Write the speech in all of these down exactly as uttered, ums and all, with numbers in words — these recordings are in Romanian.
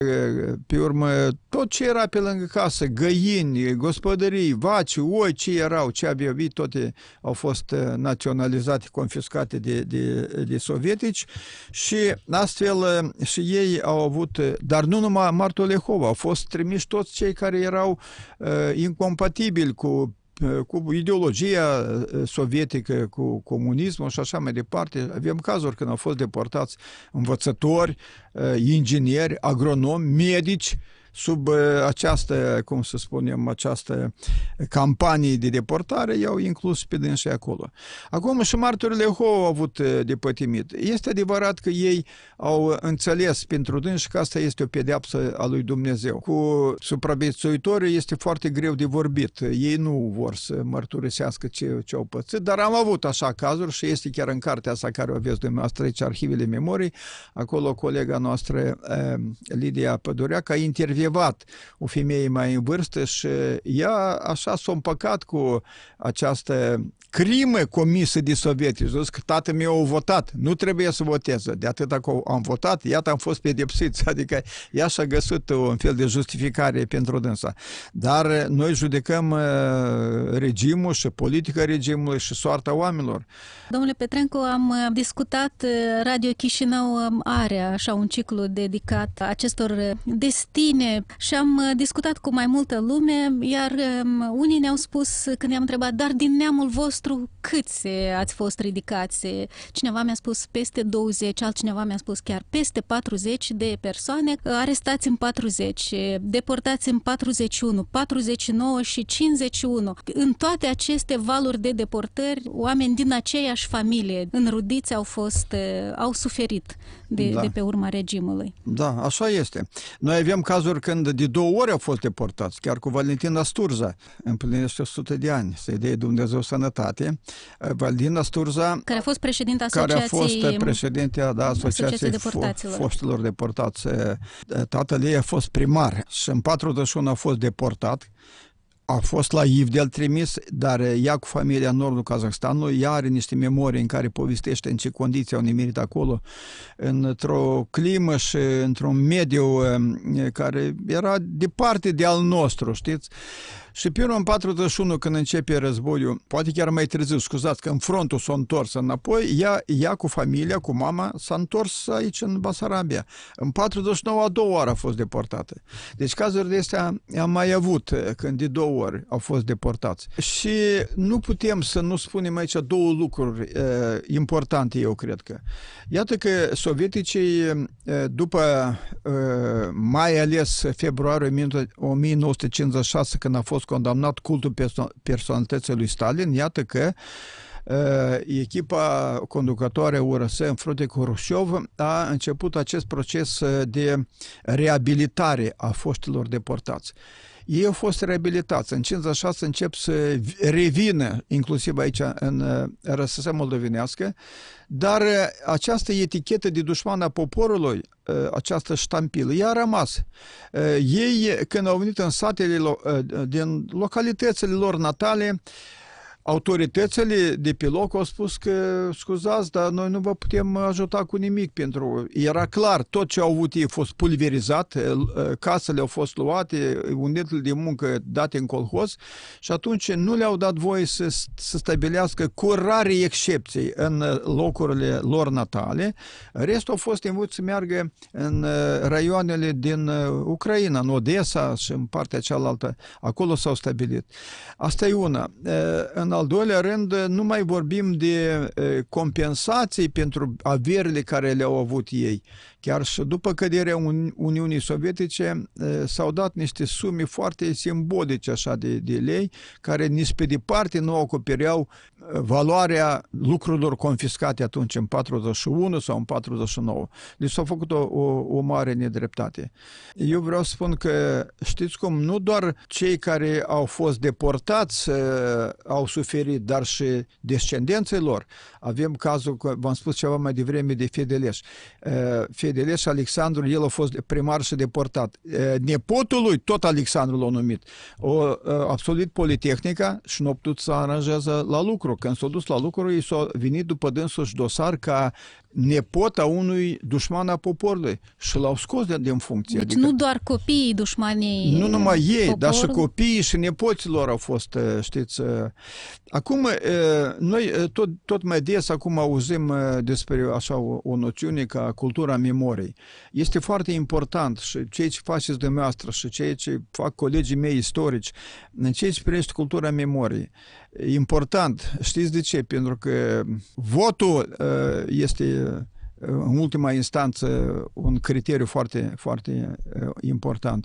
Pe urmă, tot ce era pe lângă casă, găini, gospodării, vaci, oi, ce erau, ce aveau, toate au fost naționalizate, confiscate de, de, de sovietici și astfel și ei au avut, dar nu numai martul Lehova, au fost trimiși toți cei care erau uh, incompatibili cu cu ideologia sovietică, cu comunismul și așa mai departe. Avem cazuri când au fost deportați învățători, ingineri, agronomi, medici, sub această, cum să spunem, această campanie de deportare, i-au inclus pe dânsii acolo. Acum și martorii Lehova au avut de pătimit. Este adevărat că ei au înțeles pentru dânsi că asta este o pedeapsă a lui Dumnezeu. Cu supraviețuitorii este foarte greu de vorbit. Ei nu vor să mărturisească ce, ce au pățit, dar am avut așa cazuri și este chiar în cartea asta care o aveți dumneavoastră aici, Arhivele Memoriei. Acolo colega noastră, Lidia Pădureac, a intervenit o femeie mai în vârstă și ea așa s-a împăcat cu această crimă comisă de sovietici. Zis că tatăl meu a votat, nu trebuie să voteze. De atât că am votat, iată am fost pedepsiți. Adică ea și-a găsit un fel de justificare pentru dânsa. Dar noi judecăm regimul și politica regimului și soarta oamenilor. Domnule Petrencu, am discutat, Radio Chișinău are așa un ciclu dedicat acestor destine și am discutat cu mai multă lume, iar unii ne-au spus, când i-am întrebat, dar din neamul vostru câți ați fost ridicați? Cineva mi-a spus peste douăzeci, altcineva mi-a spus chiar peste patruzeci de persoane arestați în patruzeci, deportați în patruzeci și unu, patruzeci și nouă și cincizeci și unu. În toate aceste valuri de deportări, oameni din aceeași familie, înrudiți, au fost, au suferit de, da. de pe urma regimului. Da, așa este. Noi avem cazuri când de două ori au fost deportați, chiar cu Valentina Sturza, împlinește o sută de ani, să-i dea Dumnezeu sănătate. Valentina Sturza, care a fost președinta asociației, care a fost președintea da, asociației deportaților. foștilor deportați. Tatăl ei a fost primar și în patruzeci și unu a fost deportat. A fost la Ivdel trimis, dar ea cu familia în nordul Kazahstanului, ea are niște memorii în care povestește în ce condiții au nimerit acolo, într-o climă și într-un mediu care era departe de al nostru, știți? Și pe urmă, în patruzeci și unu, când începe războiul, poate chiar mai târziu, scuzați, că în frontul s-a întors înapoi, ea, ea cu familia, cu mama, s-a întors aici în Basarabia. În patruzeci și nouă, a doua oară a fost deportată. Deci cazurile de astea am mai avut când de două ori au fost deportați. Și nu putem să nu spunem aici două lucruri eh, importante, eu cred că. Iată că sovieticii, eh, după eh, mai ales februarie o mie nouă sute cincizeci și șase, când a fost condamnat cultul personalității lui Stalin, iată că uh, echipa conducătoare U R S în frunte cu Hrușciov a început acest proces de reabilitare a foștilor deportați. Ei au fost reabilitați. În cincizeci și șase încep să revină, inclusiv aici în R S S moldovenească, dar această etichetă de dușman a poporului, această ștampilă, ea a rămas. Ei, când au venit în satele din localitățile lor natale, autoritățile de pe loc au spus că, scuzați, dar noi nu vă putem ajuta cu nimic, pentru era clar, tot ce au avut ei a fost pulverizat, casele au fost luate, unitele de muncă date în colhoz și atunci nu le-au dat voie să, să stabilească, cu rare excepții, în locurile lor natale. Restul au fost învățați să meargă în raioanele din Ucraina, în Odessa și în partea cealaltă. Acolo s-au stabilit. Asta e una. În În al doilea rând, nu mai vorbim de compensații pentru averile care le-au avut ei. Chiar și după căderea Uniunii Sovietice s-au dat niște sume foarte simbolice așa de, de lei, care nici pe departe nu acopereau valoarea lucrurilor confiscate atunci în patruzeci și unu sau în patruzeci și nouă. Deci s-a făcut o, o, o mare nedreptate. Eu vreau să spun că, știți cum, nu doar cei care au fost deportați au suferit, dar și descendenții lor. Avem cazul, v-am spus ceva mai devreme, de Fedeleș. Fedeleș Alexandru, el a fost primar și deportat. Nepotul lui, tot Alexandru l-a numit. O absolvit Politehnica și nu a putut să aranjează la lucru. Când s-a dus la lucru, i s-a venit după dânsul și dosar ca nepot a unui dușman a poporului și l-au scos de, din funcție. Deci adică, nu doar copiii dușmanii nu numai ei, poporului, dar și copiii și nepoților au fost, știți. Acum, noi tot, tot mai des acum auzim despre așa o, o noțiune ca cultura memoriei. Este foarte important și ceea ce faceți dumneavoastră și ceea ce fac colegii mei istorici, în ceea ce privește cultura memoriei. Important. Știți de ce? Pentru că votul este în ultima instanță un criteriu foarte, foarte important.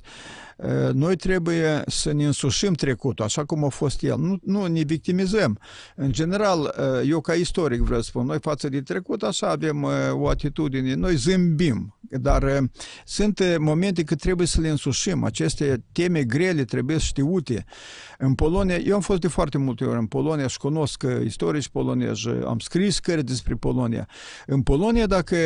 Noi trebuie să ne însușim trecutul, așa cum a fost el. Nu, nu ne victimizăm. În general, eu ca istoric vreau să spun, noi față de trecut, așa avem o atitudine, noi zâmbim, dar sunt momente când trebuie să le însușim. Aceste teme grele trebuie știute. În Polonia, eu am fost de foarte multe ori în Polonia și cunosc istorici polonezi, am scris cărți despre Polonia. În Polonia, dacă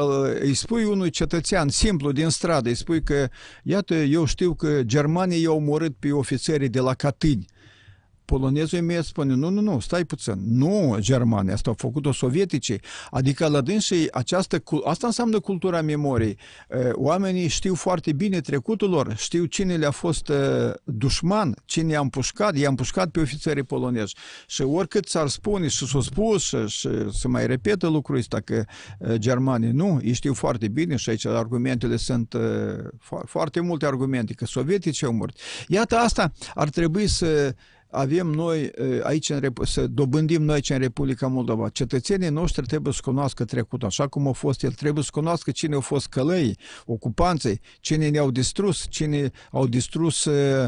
îi spui unui cetățean simplu din stradă, îi spui că, iată, eu știu că germanii i-au omorât pe ofițerii de la Catâni, polonezul imediat spune, nu, nu, nu, stai puțin, nu Germania, asta au făcut-o sovieticii, adică la dânsii această, asta înseamnă cultura memoriei. Oamenii știu foarte bine trecutul lor, știu cine le-a fost dușman, cine i-a împușcat, i-a împușcat pe ofițerii polonezi. Și oricât s-ar spune și s-o spus și, și se mai repetă lucrul ăsta că germanii nu, ei știu foarte bine și aici argumentele sunt foarte multe argumente, că sovieticii au murit. Iată asta ar trebui să avem noi aici, să dobândim noi aici în Republica Moldova. Cetățenii noștri trebuie să cunoască trecutul, așa cum a fost el. Trebuie să cunoască cine au fost călăii, ocupanții, cine ne-au distrus, cine au distrus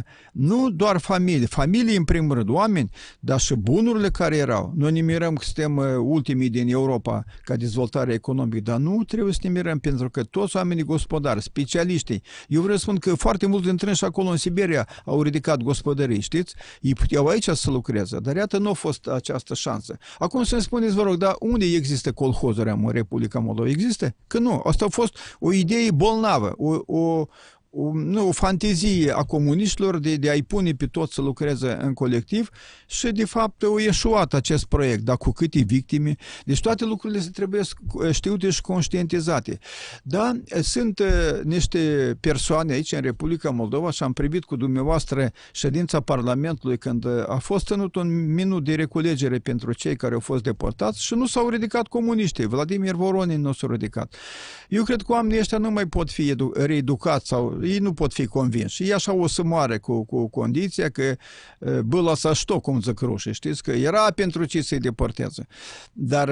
nu doar familii, familii în primul rând, oameni, dar și bunurile care erau. Noi ne mirăm că suntem ultimii din Europa ca dezvoltare economică, dar nu trebuie să ne mirăm, pentru că toți oamenii gospodari, specialiștii, eu vreau să spun că foarte mulți dintre ei și acolo în Siberia au ridicat gospodării, știți? Ei puteau aici să lucreze, dar iată nu a fost această șansă. Acum să-mi spuneți, vă rog, dar unde există colhozuri în Republica Moldova? Există? Că nu. Asta a fost o idee bolnavă, o, o, o, nu, o fantezie a comuniștilor de, de a-i pune pe toți să lucreze în colectiv și, de fapt, a ieșuat acest proiect, dar cu câte victime. Deci toate lucrurile se trebuie știute și conștientizate. Da, sunt uh, niște persoane aici în Republica Moldova și am privit cu dumneavoastră ședința Parlamentului când a fost ținut un minut de reculegere pentru cei care au fost deportați și nu s-au ridicat comuniștii. Vladimir Voronin nu s-a ridicat. Eu cred că oamenii ăștia nu mai pot fi reeducați sau ei nu pot fi convinși. Ei așa o să moare cu, cu condiția că băla sa șto, cum zic rușii, știți, că era pentru ce să-i deporteze. Dar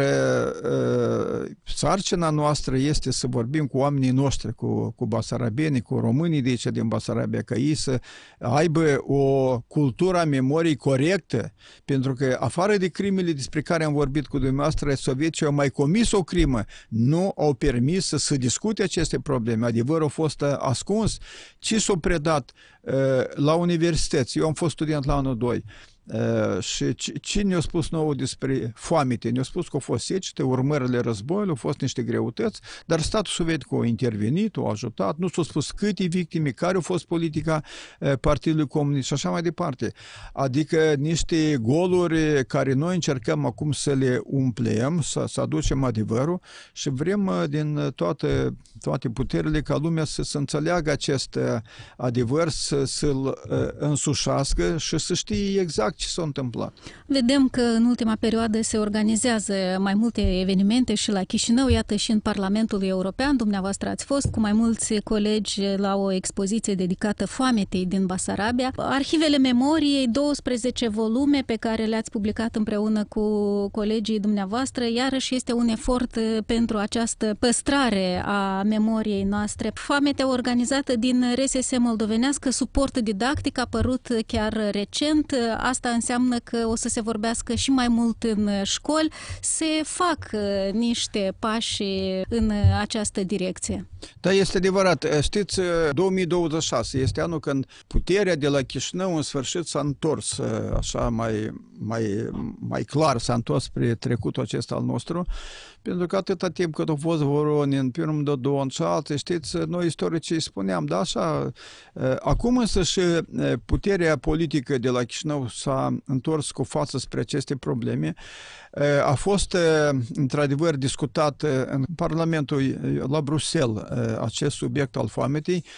uh, sarcina noastră este să vorbim cu oamenii noștri, cu, cu basarabenii, cu românii de aici din Basarabia, ca ei să aibă o cultură a memoriei corectă, pentru că afară de crimele despre care am vorbit cu dumneavoastră, sovieticii au mai comis o crimă, nu au permis să se discute aceste probleme. Adevărul a fost ascuns. Ce s-a predat uh, la universități? Eu am fost student la anul doi. Uh, și cine ne-a spus nouă despre foamete? Ne-a spus că au fost secete, urmările războiului, au fost niște greutăți, dar statul sovietic a intervenit, a ajutat, nu s-a spus câte victime, care au fost politica uh, Partidului Comunist și așa mai departe. Adică niște goluri care noi încercăm acum să le umplem, să, să aducem adevărul și vrem uh, din toate, toate puterile ca lumea să, să înțeleagă acest uh, adevăr, să, să-l uh, însușească și să știe exact ce s-a întâmplat. Vedem că în ultima perioadă se organizează mai multe evenimente și la Chișinău, iată și în Parlamentul European. Dumneavoastră ați fost cu mai mulți colegi la o expoziție dedicată foametei din Basarabia. Arhivele memoriei, douăsprezece volume pe care le-ați publicat împreună cu colegii dumneavoastră, iarăși este un efort pentru această păstrare a memoriei noastre. Foametea organizată din R S S moldovenească, suport didactic, a apărut chiar recent. Asta înseamnă că o să se vorbească și mai mult în școli. Se fac niște pași în această direcție. Da, este adevărat. Știți, două mii douăzeci și șase este anul când puterea de la Chișinău în sfârșit s-a întors, așa mai, mai, mai clar s-a întors spre trecutul acesta al nostru, pentru că atâta timp cât a fost Voronin, Pirmul Dodon și alții, știți, noi istoricii spuneam, da, așa, acum însă și puterea politică de la Chișinău s-a s-a întors cu față spre aceste probleme. A fost într-adevăr discutat în Parlamentul la Bruxelles acest subiect al foametei